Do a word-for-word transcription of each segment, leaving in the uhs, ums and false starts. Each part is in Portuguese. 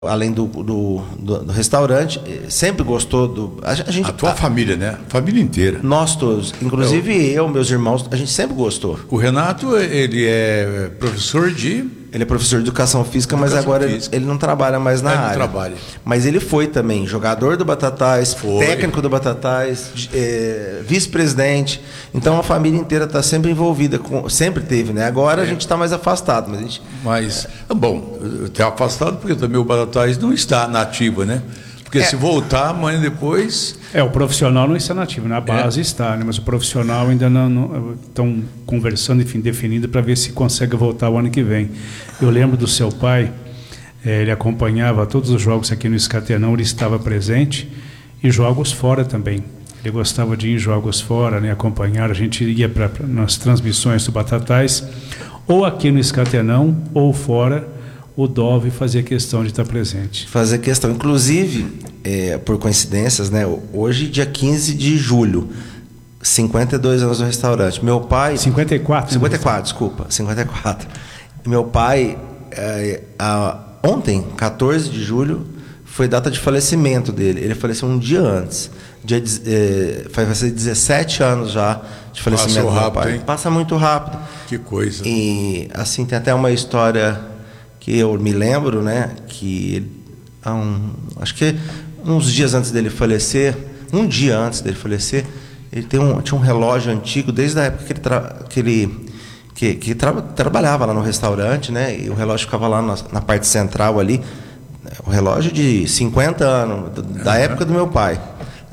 além do, do, do, do restaurante, sempre gostou do... A, gente, a tua a, família, né? A família inteira. Nós todos, inclusive eu, eu, meus irmãos, a gente sempre gostou. O Renato, ele é professor de... Ele é professor de educação física, educação mas agora física. Ele, ele não trabalha mais na ele área. Não trabalha. Mas ele foi também jogador do Batatais, foi. técnico do Batatais, é, vice-presidente. Então a família inteira está sempre envolvida, com, sempre teve, né? Agora é. a gente está mais afastado. Mas, a gente, mas é. bom, está afastado porque também o Batatais não está na ativa, né? Porque é. se voltar amanhã depois... É, o profissional não está nativo, na base é. está, né? Mas o profissional ainda não estão conversando, enfim, definindo para ver se consegue voltar o ano que vem. Eu lembro do seu pai, é, ele acompanhava todos os jogos aqui no Escatenão, ele estava presente, e jogos fora também. Ele gostava de ir em jogos fora, né? Acompanhar, a gente ia para nas transmissões do Batatais, ou aqui no Escatenão, ou fora. O Dove fazia questão de estar presente. Fazer questão. Inclusive, é, por coincidências, né? Hoje, dia quinze de julho, cinquenta e dois anos no restaurante. Meu pai... cinquenta e quatro? cinquenta e quatro, desculpa. cinquenta e quatro. Meu pai, é, a, ontem, quatorze de julho, foi data de falecimento dele. Ele faleceu um dia antes. Dia, é, vai ser dezessete anos já de falecimento do meu pai. Hein? Passa muito rápido. Que coisa. E, assim, tem até uma história... que eu me lembro, né, que há um, acho que uns dias antes dele falecer, um dia antes dele falecer, ele tem um, tinha um relógio antigo, desde a época que ele, tra, que, ele que, que tra, trabalhava lá no restaurante, né, e o relógio ficava lá na, na parte central ali, o relógio de cinquenta anos, da época do meu pai.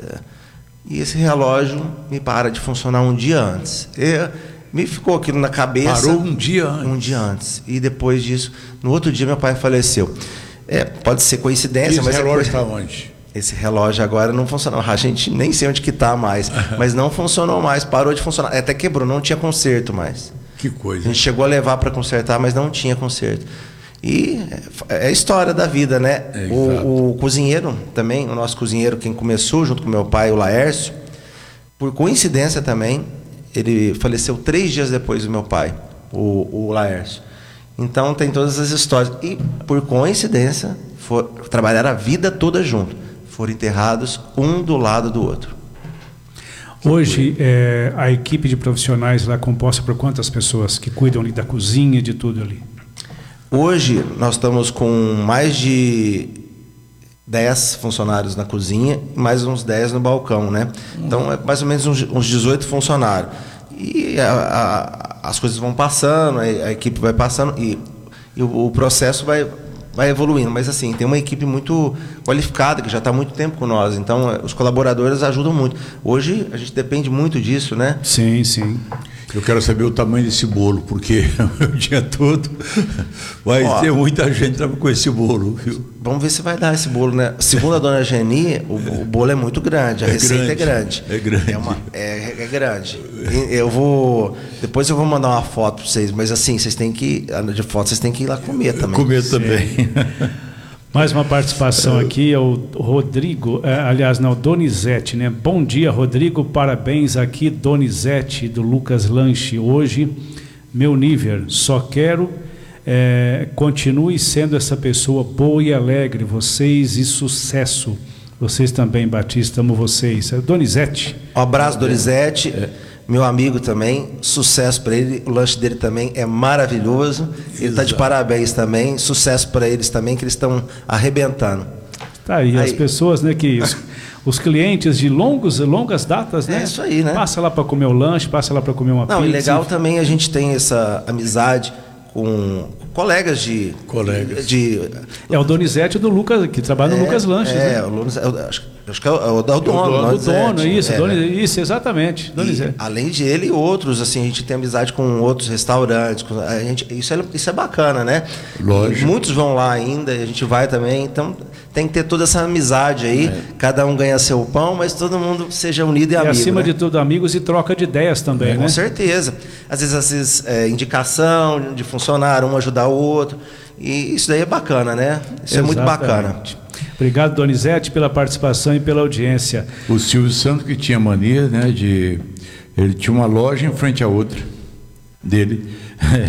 E esse relógio me para de funcionar um dia antes. E, me ficou aquilo na cabeça. Parou um dia antes. Um dia antes. E depois disso, no outro dia, meu pai faleceu. É, pode ser coincidência, esse mas... Esse relógio está é... onde? Esse relógio agora não funcionou. A gente nem sei onde que está mais. Mas não funcionou mais, parou de funcionar. Até quebrou, não tinha conserto mais. Que coisa. A gente chegou a levar para consertar, mas não tinha conserto. E é a história da vida, né? É, o, o cozinheiro também, o nosso cozinheiro, quem começou junto com meu pai, o Laércio, por coincidência também, ele faleceu três dias depois do meu pai, o, o Laércio. Então tem todas as histórias. E, por coincidência, for, trabalharam a vida toda junto. Foram enterrados um do lado do outro. Hoje, é, a equipe de profissionais lá é composta por quantas pessoas que cuidam ali da cozinha, de tudo ali? Hoje, nós estamos com mais de dez funcionários na cozinha e mais uns dez no balcão, né? Então, é mais ou menos uns, uns dezoito funcionários. E a, a, as coisas vão passando, a, a equipe vai passando e, e o, o processo vai, vai evoluindo. Mas, assim, tem uma equipe muito qualificada, que já está há muito tempo com nós. Então, os colaboradores ajudam muito. Hoje, a gente depende muito disso, né? Sim, sim. Eu quero saber o tamanho desse bolo, porque o dia todo vai Ó, ter muita gente com esse bolo, viu? Vamos ver se vai dar esse bolo, né? Segundo a dona Geni, o, o bolo é muito grande, a é receita grande, é grande. É grande. É, uma, é, é grande. Eu vou. Depois eu vou mandar uma foto para vocês, mas assim, vocês têm que. De foto, vocês têm que ir lá comer também. Comer também. Mais uma participação aqui é o Rodrigo, é, aliás, não, Donizete, né? Bom dia, Rodrigo, parabéns aqui, Donizete, do Lucas Lanche. Hoje, meu nível, só quero é, continue sendo essa pessoa boa e alegre, vocês e sucesso. Vocês também, Batista, amo vocês. É Donizete. Um abraço, Donizete. É. Meu amigo também, sucesso para ele, o lanche dele também é maravilhoso, ele está de parabéns também, sucesso para eles também, que eles estão arrebentando. Tá aí, aí, as pessoas, né, que os, os clientes de longos, longas datas, né? É isso aí, né? Passa lá para comer o lanche, passa lá para comer uma Não, pizza. E legal também a gente tem essa amizade com colegas de... Colegas. De, é o Donizete do Lucas, que trabalha no é, Lucas Lanches, é, né? O Lucas, acho, acho que é o, é o dono. O dono, o dono isso, é, Donizete, né? Isso, exatamente. E, além de ele e outros, assim, a gente tem amizade com outros restaurantes. Com, a gente, isso, é, isso é bacana, né? Lógico. Muitos vão lá ainda, a gente vai também, então tem que ter toda essa amizade aí. É. Cada um ganha seu pão, mas todo mundo seja unido e, e amigo. E acima né? de tudo, amigos e troca de ideias também, é, né? Com certeza. Às vezes, às vezes é, indicação de funcionário, um ajudar o outro. E isso daí é bacana, né? Isso Exatamente. É muito bacana. Obrigado, Donizete, pela participação e pela audiência. O Silvio Santos, que tinha mania, né, de... Ele tinha uma loja em frente à outra dele.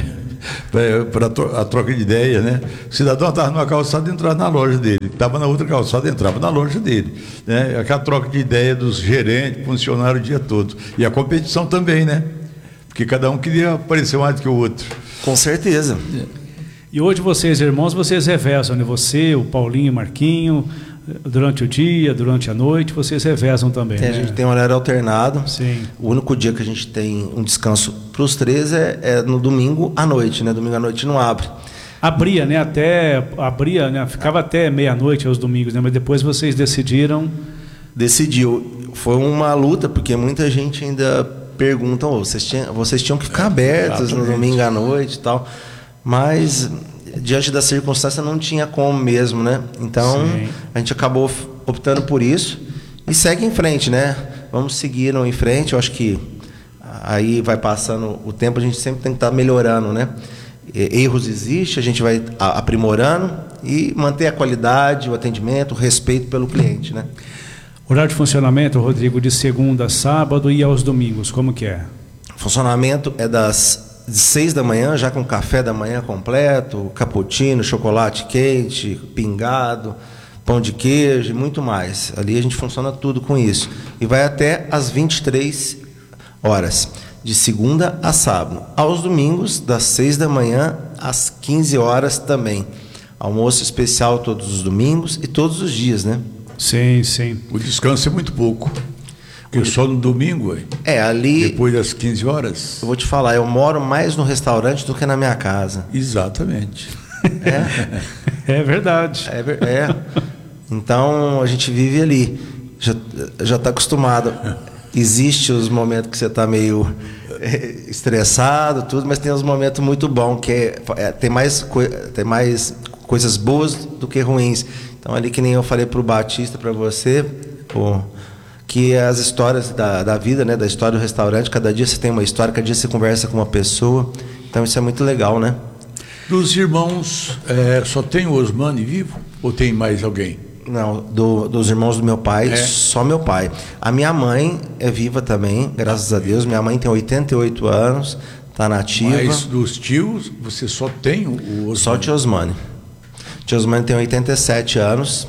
para a troca de ideia, né? O cidadão estava numa calçada, entrava na loja dele, estava na outra calçada, entrava na loja dele, né? Aquela troca de ideia dos gerentes, funcionários o dia todo. E a competição também, né? Porque cada um queria aparecer mais do que o outro. Com certeza. E hoje vocês, irmãos, vocês revezam, né? Você, o Paulinho e o Marquinho, durante o dia, durante a noite, vocês revezam também. Tem, né? A gente tem um horário alternado. Sim. O único dia que a gente tem um descanso para os três é, é no domingo à noite, né? Domingo à noite não abre. Abria, né? Até abria, né? Ficava até meia-noite aos domingos, né? Mas depois vocês decidiram. Decidiu. Foi uma luta, porque muita gente ainda pergunta, oh, vocês, tinham, vocês tinham que ficar abertos Exatamente. No domingo à noite e tal. Mas diante da circunstância não tinha como mesmo, né? Então Sim. a gente acabou optando por isso e segue em frente, né? Vamos seguir em frente. Eu acho que aí vai passando o tempo, a gente sempre tem que estar melhorando, né? Erros existem, a gente vai aprimorando e manter a qualidade, o atendimento, o respeito pelo cliente, né? Horário de funcionamento, Rodrigo, de segunda a sábado e aos domingos, como que é? Funcionamento é das de seis da manhã, já com café da manhã completo, cappuccino, chocolate quente, pingado, pão de queijo e muito mais. Ali a gente funciona tudo com isso. E vai até às vinte e três horas, de segunda a sábado. Aos domingos, das seis da manhã às quinze horas também. Almoço especial todos os domingos e todos os dias, né? Sim, sim. O descanso é muito pouco. Porque só no domingo, hein? É, ali... Depois das quinze horas... Eu vou te falar, eu moro mais no restaurante do que na minha casa. Exatamente. É, é verdade. É, é. Então, a gente vive ali. Já já está acostumado. Existe os momentos que você está meio estressado, tudo, mas tem uns momentos muito bons, que é, é, tem, mais tem mais coisas boas do que ruins. Então, ali que nem eu falei para o Batista, para você... Pô, que as histórias da, da vida, né, da história do restaurante, cada dia você tem uma história, cada dia você conversa com uma pessoa, então isso é muito legal, né? Dos irmãos, é, só tem o Osmani vivo ou tem mais alguém? Não, do, dos irmãos do meu pai, é. Só meu pai. A minha mãe é viva também, graças a Deus, minha mãe tem oitenta e oito anos, está nativa. Mas dos tios, você só tem o Osmani? Só o tio Osmani. O tio Osmani tem oitenta e sete anos,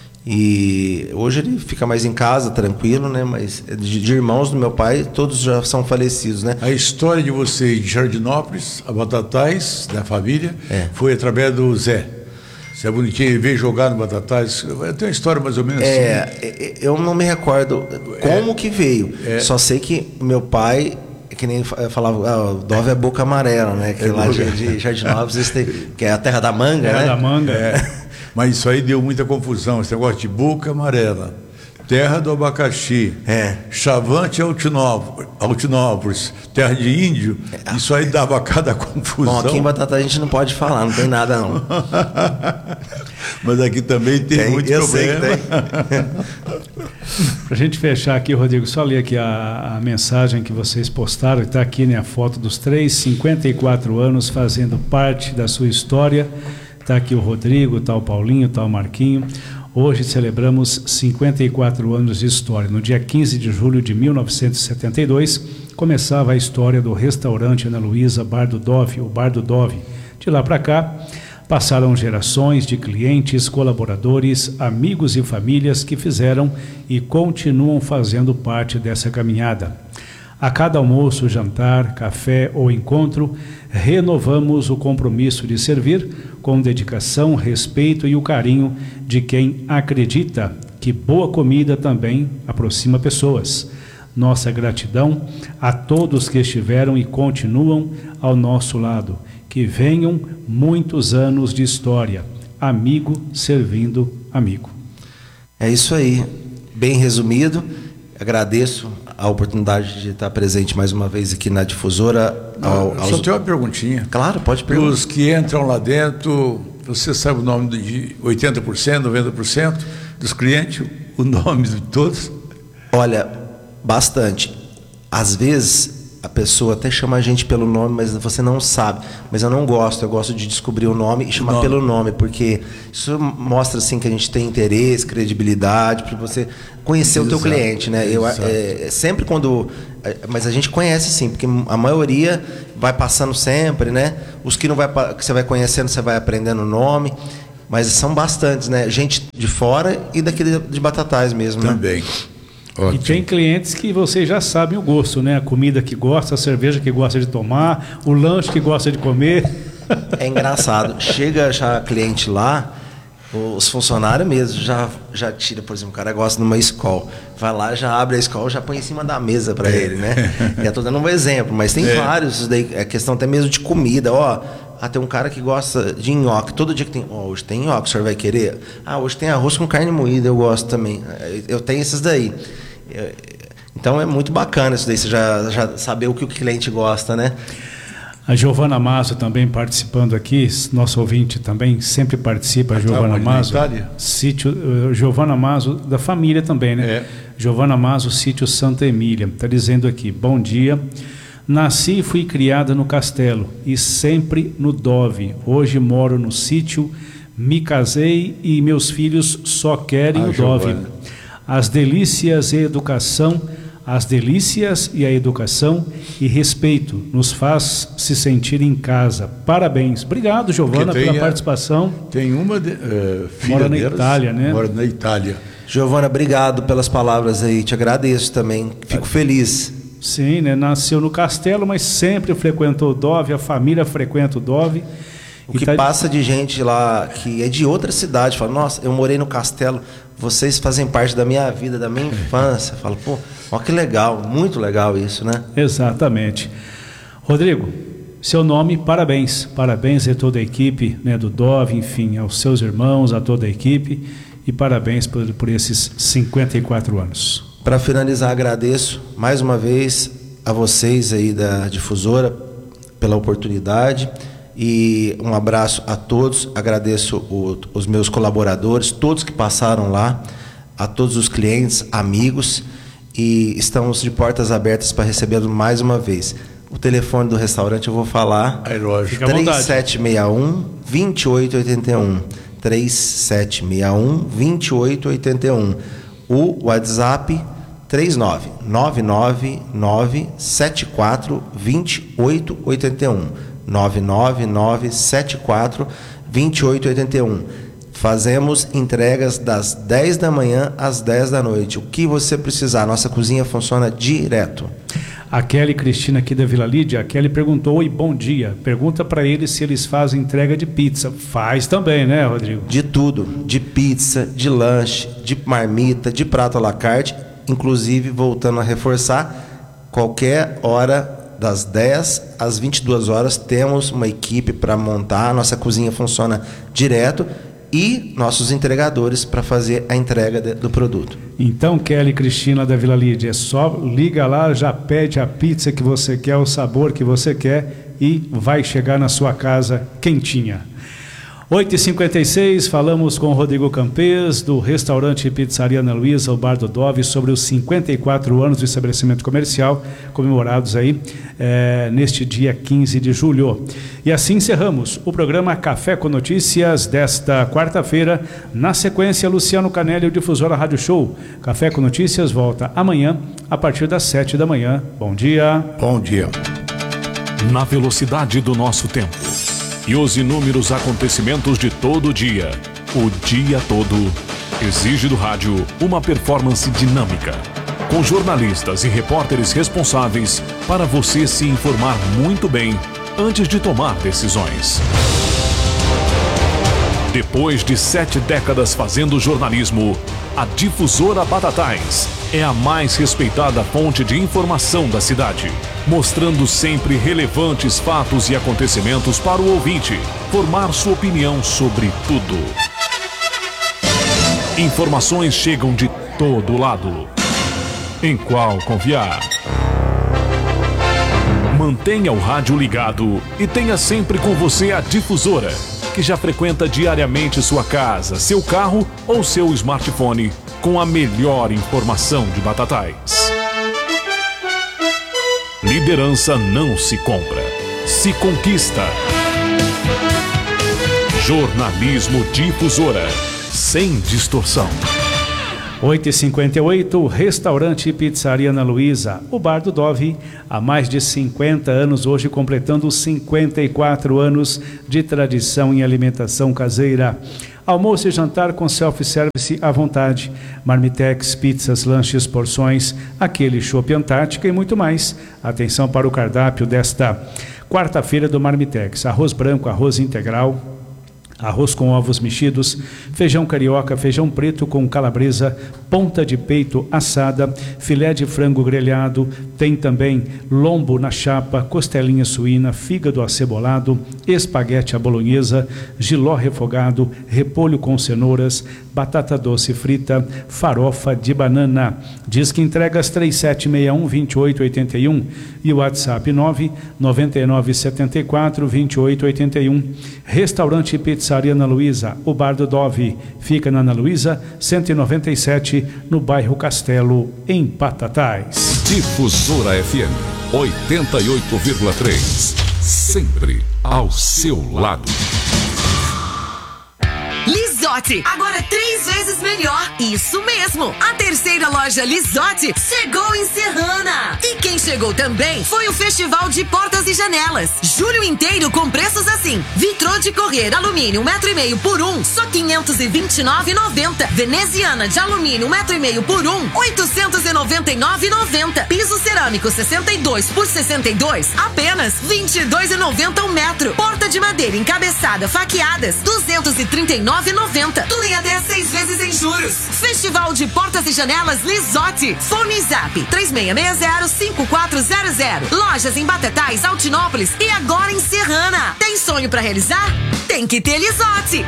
e hoje ele fica mais em casa, tranquilo, né? Mas de, de irmãos do meu pai, todos já são falecidos, né? A história de você de Jardinópolis, a Batatais, da família, é. Foi através do Zé. Você é bonitinho, ele veio jogar no Batatais. Tem uma história mais ou menos é, assim. É, eu não me recordo como é. que veio. É. Só sei que meu pai, que nem falava, ah, o Dove é boca amarela, né? Que é lá de, de Jardinópolis, tem, que é a terra da manga, terra né? da manga, é. Mas isso aí deu muita confusão, esse negócio de boca amarela, terra do abacaxi, é. Chavante Altinópolis, Altinópolis, terra de índio, é. Isso aí dava cada confusão. Bom, aqui em Batata a gente não pode falar, não tem nada não. Mas aqui também tem, tem muito eu problema. Sei que tem. Para a gente fechar aqui, Rodrigo, só ler aqui a, a mensagem que vocês postaram, está aqui, né, a foto dos três, cinquenta e quatro anos fazendo parte da sua história. Está aqui o Rodrigo, está o Paulinho, está o Marquinho. Hoje celebramos cinquenta e quatro anos de história. No dia quinze de julho de mil novecentos e setenta e dois, começava a história do restaurante Ana Luísa Bar do Dove, o Bar do Dove. De lá para cá, passaram gerações de clientes, colaboradores, amigos e famílias que fizeram e continuam fazendo parte dessa caminhada. A cada almoço, jantar, café ou encontro, renovamos o compromisso de servir com dedicação, respeito e o carinho de quem acredita que boa comida também aproxima pessoas. Nossa gratidão a todos que estiveram e continuam ao nosso lado. Que venham muitos anos de história. Amigo servindo amigo. É isso aí. Bem resumido. Agradeço a oportunidade de estar presente mais uma vez aqui na difusora. Ao, aos... Só tenho uma perguntinha. Claro, pode perguntar. Os que entram lá dentro, você sabe o nome de oitenta por cento, noventa por cento dos clientes? O nome de todos? Olha, bastante. Às vezes a pessoa até chama a gente pelo nome, mas você não sabe. Mas eu não gosto, eu gosto de descobrir o nome e chamar nome. pelo nome, porque isso mostra assim que a gente tem interesse, credibilidade, para você conhecer Exato. o teu cliente, né? Eu, é, sempre quando... Mas a gente conhece sim, porque a maioria vai passando sempre, né? Os que, não vai, que você vai conhecendo, você vai aprendendo o nome. Mas são bastantes, né? Gente de fora e daqui de, de Batatais mesmo, Também. né? Ótimo. E tem clientes que vocês já sabem o gosto, né? A comida que gosta, a cerveja que gosta de tomar, o lanche que gosta de comer. É engraçado. Chega já cliente lá, os funcionários mesmo já, já tira, por exemplo, o cara gosta de uma Skol. Vai lá, já abre a Skol, já põe em cima da mesa para ele, né? E eu tô dando um exemplo, mas tem é. vários. Isso daí é questão até mesmo de comida. Ó, ah, tem um cara que gosta de nhoque. Todo dia que tem... Oh, hoje tem nhoque, o senhor vai querer? Ah, hoje tem arroz com carne moída, eu gosto também. Eu tenho esses daí. Então é muito bacana isso daí, você já, já saber o que o cliente gosta, né? A Giovana Maso também participando aqui, nosso ouvinte também sempre participa, a Giovana Maso. Sítio, uh, Giovana Maso, da família também, né? É. Giovana Maso, sítio Santa Emília. Está dizendo aqui, bom dia. Nasci e fui criada no Castelo e sempre no Dove. Hoje moro no sítio, me casei e meus filhos só querem ah, o Dove. Giovana. As delícias e educação, as delícias e a educação e respeito nos faz se sentir em casa. Parabéns. Obrigado, Giovana, pela a, participação. Tem uma de, uh, filha mora na delas, Itália, né? Mora na Itália. Giovana, obrigado pelas palavras aí. Te agradeço também. Fico feliz. Sim, né? Nasceu no Castelo, mas sempre frequentou o Dove, a família frequenta o Dove. O que tá... passa de gente lá que é de outra cidade, fala, nossa, eu morei no Castelo, vocês fazem parte da minha vida, da minha infância. Fala, pô, olha que legal, muito legal isso, né? Exatamente. Rodrigo, seu nome, parabéns. Parabéns a toda a equipe, né, do Dove, enfim, aos seus irmãos, a toda a equipe, e parabéns por, por esses cinquenta e quatro anos. Para finalizar, agradeço mais uma vez a vocês aí da Difusora pela oportunidade e um abraço a todos. Agradeço o, os meus colaboradores, todos que passaram lá, a todos os clientes, amigos, e estamos de portas abertas para recebê-los mais uma vez. O telefone do restaurante eu vou falar, é lógico. três sete seis um, dois oito oito um, três sete seis um, dois oito oito um. O WhatsApp três nove nove nove nove sete quatro dois oito oito um, nove nove nove sete quatro dois oito oito um. Fazemos entregas das dez da manhã às dez da noite. O que você precisar, nossa cozinha funciona direto. A Kelly Cristina aqui da Vila Lídia, a Kelly perguntou, oi, bom dia. Pergunta para eles se eles fazem entrega de pizza. Faz também, né, Rodrigo? De tudo, de pizza, de lanche, de marmita, de prato à la carte. Inclusive, voltando a reforçar, qualquer hora das dez às vinte e duas horas temos uma equipe para montar, a nossa cozinha funciona direto e nossos entregadores para fazer a entrega de, do produto. Então, Kelly Cristina da Vila Lídia, é só liga lá, já pede a pizza que você quer, o sabor que você quer e vai chegar na sua casa quentinha. oito e cinquenta e seis, falamos com o Rodrigo Campês, do restaurante e pizzaria Ana Luísa, o Bar do Dove, sobre os cinquenta e quatro anos do estabelecimento comercial, comemorados aí é, neste dia quinze de julho. E assim encerramos o programa Café com Notícias desta quarta-feira. Na sequência, Luciano Canelli, o Difusora Rádio Show. Café com Notícias volta amanhã, a partir das sete da manhã. Bom dia. Bom dia. Na velocidade do nosso tempo. E os inúmeros acontecimentos de todo o dia, o dia todo, exige do rádio uma performance dinâmica, com jornalistas e repórteres responsáveis para você se informar muito bem antes de tomar decisões. Depois de sete décadas fazendo jornalismo, a Difusora Batatais é a mais respeitada fonte de informação da cidade, mostrando sempre relevantes fatos e acontecimentos para o ouvinte formar sua opinião sobre tudo. Informações chegam de todo lado. Em qual confiar? Mantenha o rádio ligado e tenha sempre com você a Difusora, que já frequenta diariamente sua casa, seu carro ou seu smartphone com a melhor informação de Batatais. Liderança não se compra, se conquista. Jornalismo Difusora, sem distorção. oito e cinquenta e oito, Restaurante e Pizzaria Ana Luísa, o Bar do Dove, há mais de cinquenta anos, hoje completando cinquenta e quatro anos de tradição em alimentação caseira. Almoço e jantar com self-service à vontade, marmitex, pizzas, lanches, porções, aquele chopp Antártica e muito mais. Atenção para o cardápio desta quarta-feira do Marmitex: arroz branco, arroz integral, arroz com ovos mexidos, feijão carioca, feijão preto com calabresa, ponta de peito assada, filé de frango grelhado, tem também lombo na chapa, costelinha suína, fígado acebolado, espaguete à bolonhesa, jiló refogado, repolho com cenouras, batata doce frita, farofa de banana. Diz que entregas três sete seis um, dois oito oito um e o WhatsApp nove nove nove sete quatro, dois oito oito um. Restaurante e Pizzaria Ana Luísa, o Bar do Dove, fica na Ana Luísa cento e noventa e sete, no bairro Castelo, em Batatais. Difusora F M oitenta e oito vírgula três, sempre ao seu lado. Lisotti, agora três vezes melhor. Isso mesmo, a terceira loja Lisotti chegou em Serrana. E quem chegou também foi o Festival de Portas e Janelas. Julho inteiro com preços assim: vitrô de correr alumínio um metro e meio por um, só quinhentos e vinte e nove reais e noventa centavos. Veneziana de alumínio um metro e meio por um, oitocentos e noventa e nove reais e noventa centavos. Piso cerâmico sessenta e dois por sessenta e dois, apenas vinte e dois reais e noventa centavos um metro. Porta de madeira encabeçada faqueadas, duzentos e trinta e nove reais e noventa centavos. Tudo em até seis vezes em juros. Festival de Portas e Janelas Lisotti. Fone Zap três seis seis zero, cinco quatro zero zero. Lojas em Batatais, Altinópolis e agora em Serrana. Tem sonho pra realizar? Tem que ter Lisotti.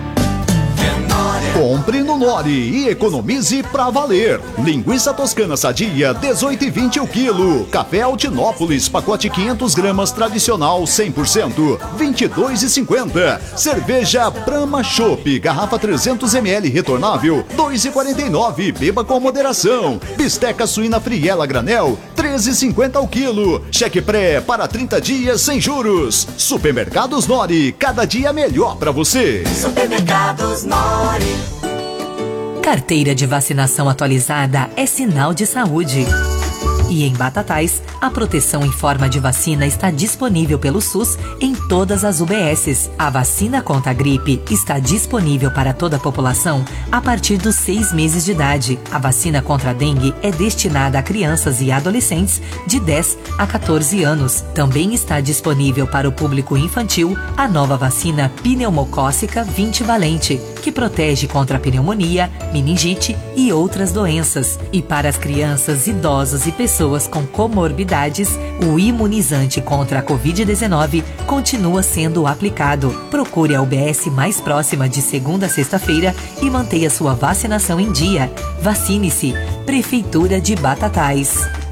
Compre no Nori e economize pra valer. Linguiça toscana sadia, dezoito e vinte o quilo. Café Altinópolis, pacote quinhentas gramas tradicional cem por cento, vinte e dois e cinquenta. Cerveja Brahma Chopp, garrafa trezentos mililitros retornável, dois e quarenta e nove. Beba com moderação. Bisteca suína friela granel, treze e cinquenta o quilo. Cheque pré para trinta dias sem juros. Supermercados Nori, cada dia melhor pra você. Supermercados Nori. Carteira de vacinação atualizada é sinal de saúde. E em Batatais, a proteção em forma de vacina está disponível pelo SUS em todas as U B Ss. A vacina contra a gripe está disponível para toda a população a partir dos seis meses de idade. A vacina contra a dengue é destinada a crianças e adolescentes de dez a quatorze anos. Também está disponível para o público infantil a nova vacina pneumocócica vinte valente, que protege contra a pneumonia, meningite e outras doenças. E para as crianças, idosos e pessoas com comorbidades, o imunizante contra a covid dezenove continua sendo aplicado. Procure a U B S mais próxima de segunda a sexta-feira e mantenha sua vacinação em dia. Vacine-se. Prefeitura de Batatais.